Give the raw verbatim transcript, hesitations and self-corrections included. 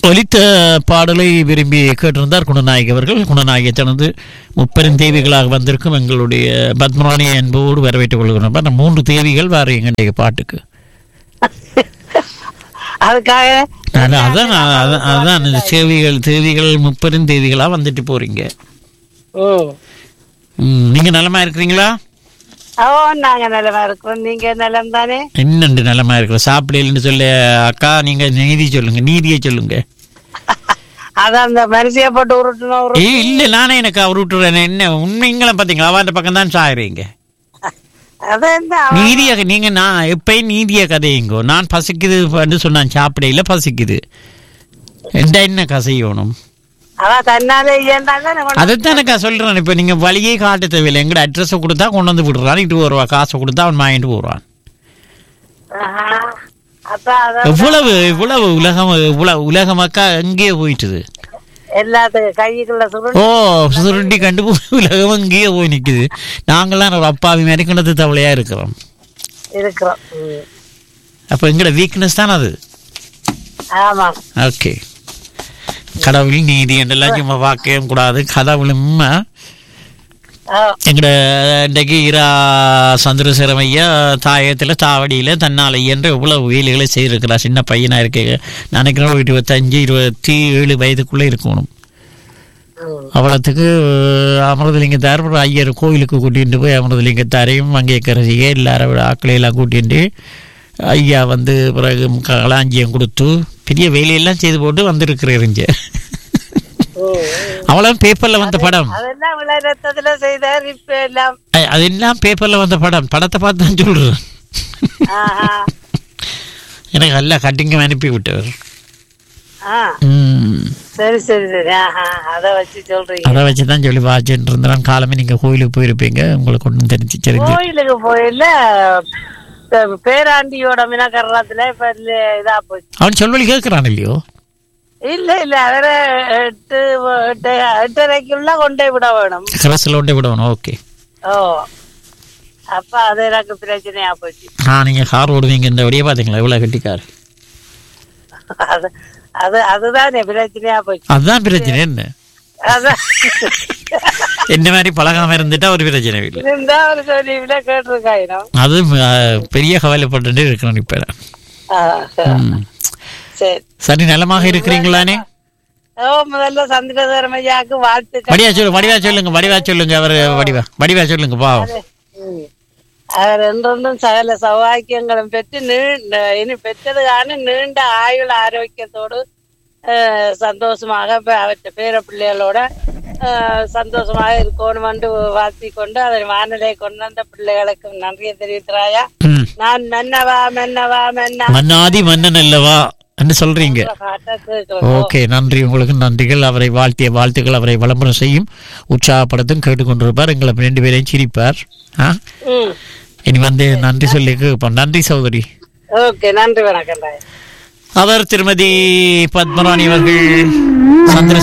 ஒலித்த பாடலை விரும்பி கேட்டிருந்தார் குணநாயகி அவர்கள். குணநாயகி தனது முப்பெரும் தேவிகளாக வந்திருக்கும் எங்களுடைய பத்மராணி என்போடு வரவேற்றுக் கொள்கிறோம். மூன்று தேவிகள் வேற எங்களுடைய பாட்டுக்கு அதுக்காக அதான் அதான் தேவிகள் தேவிகள் முப்பெரும் தேவிகளா வந்துட்டு போறீங்க. நீங்க நலமா இருக்கிறீங்களா? ஓ, நாங்க நலமா இருக்கிறோம். நீங்க நலம் தானே? என்னண்டு நலமா இருக்கிறோம். சாப்பிடலன்னு சொல்ல அக்கா, நீங்க நீதி சொல்லுங்க, நீதியை சொல்லுங்க. அதான் அந்த மரிசியா போட்டு உருட்டணும். ஏ இல்ல, நானே எனக்கு அவர் விட்டுறேன். என்ன உண்மைங்களா பாத்தீங்களா? அவன் பக்கம் தான் சாகுறீங்க. நீதியாக நீங்க நான் எப்பயும் நீதிய கதையுங்கோ. நான் பசிக்குது சொன்னான், சாப்பிடையில பசிக்குது எந்த என்ன கசையணும். அதைத்தானக்கா சொல்றேன். இப்ப நீங்க வழியே காட்ட தேவையில்லை. எங்கட அட்ரஸ் கொடுத்தா கொண்டு வந்து விடுறான். இட்டு வருவா, காசை கொடுத்தா அவன் வாங்கிட்டு போறான். எவ்வளவு இவ்வளவு உலகம் இவ்வளவு உலகமாக்கா எங்கேயே போயிட்டுது. எல்லாத்துக்கும் ஓ சுருண்டி கண்டு உலகம் எங்கேயே போய் நிக்குது. நாங்கெல்லாம் ஒரு அப்பாவி மாதிரி கிணத்து தவளையா இருக்கிறோம். அப்ப எங்கட வீக்னஸ் தான் அது. ஓகே, கடவுள் நீதி என்றெல்லாம் சும்மா பார்க்கவும் கூடாது. கடவுளும் எங்கட இன்றைக்கு இரா சந்திரசேகரம் ஐயா தாயத்தில் தாவடியில் தன்னால் என்ற இவ்வளவு வேலைகளை செய்திருக்கிறா. சின்ன பையனாக இருக்க நினைக்கிறோம், இருபத்தஞ்சு இருபத்தி ஏழு வயதுக்குள்ளே இருக்கணும். அவ்வளோத்துக்கு அமிர்தலிங்கத்தார் ஐயர் கோயிலுக்கு கூட்டிகிட்டு போய் அமிர்தலிங்கத்தாரையும் மங்கையக்கரசியை எல்லாரும் ஆக்களையெல்லாம் கூட்டிகிட்டு ஐயா வந்து பிறகு களஞ்சியம் கொடுத்து பெரிய வேலையெல்லாம் செய்து போட்டு வந்திருக்கிறேன். அவ்வளவு பேப்பர்ல வந்த படம், அதெல்லாம் பேப்பர்ல வந்த படம். படத்தை பார்த்து தான் சொல்றேன். எனக்கு எல்லாம் கட்டிங்க அனுப்பி விட்டவர். சரி சரி சரி, அதை வச்சு சொல்றீங்க. அதை வச்சுதான் சொல்லி வாச்சுட்டு இருந்தான். காலமே நீங்க கோயிலுக்கு போயிருப்பீங்க, உங்களுக்கு ஒன்றும் தெரிஞ்சு தெரிஞ்சு. கோயிலுக்கு போயில பேராண்டியோட மினக்கரத்துல இப்ப இதா போச்சு. அவன் சொல்லி கேட்கிறான் இல்லையோ? இல்ல இல்ல, அவர எட்டு எட்டரைக்குள்ள கொண்டே விட வேணும். கிரஸ்ல கொண்டே விட வேணும். ஓகே. ஓ, அப்ப அது எனக்கு பிரச்சனையா போச்சு. ஆ, நீங்க கார் ஓடுவீங்க இந்த வழியே பாத்தீங்களா? எவ்வளவு கட்டி கார். அது அது அதுதான் பிரச்சனையா போச்சு. அதுதான் பிரச்சனை. என்ன அதான் என்ன மாதிரி பழகாம இருந்துட்டா ஒரு பிரச்சனை இல்லை. கேட்டிருக்காயிரம் அது பெரிய கவலைப்பட்டு இருக்கிறேன் இப்ப. சரி, நலமாக இருக்கிறீங்களானே? ஓ, முதல்ல சந்திரசேகரம் ஐயாக்கு வாழ்த்து. வடிவா சொல்லு வடிவா சொல்லுங்க வடிவா சொல்லுங்க அவர் வடிவா வடிவா சொல்லுங்க பாவம். அவர் என்றொன்றும் சகல சௌபாக்கியங்களும் பெற்று நீண்ட இனி பெற்றதுக்கான நீண்ட ஆயுள் ஆரோக்கியத்தோடு சந்தோஷமாக அவற்ற பேர பிள்ளைகளோட சந்தோஷமாக இருக்கணும் என்று வாழ்த்தி கொண்டு அதை வானிலை கொண்டு வந்த பிள்ளைகளுக்கு நன்றியை தெரிவிக்கிறாயா? நான் மன்னவா மன்னவா மன்னா மன்னாதி மன்னன் அல்லவா என்று சொல்றீங்க. ஓகே, நன்றி, உங்களுக்கு நன்றிகள். அவரை வாழ்த்திய வாழ்த்துக்கள் அவரை விளம்பரம் செய்யும், உற்சாகப்படுத்தும், கேட்டுக்கொண்டிருப்பார். எங்களை ரெண்டு பேரையும் சிரிப்பார். இனி வந்து நன்றி சொல்லி கேட்போம். நன்றி சகோதரி. ஓகே, நன்றி, வணக்கம். அவர் திருமதி பத்மராணி அவர்கள் சந்திர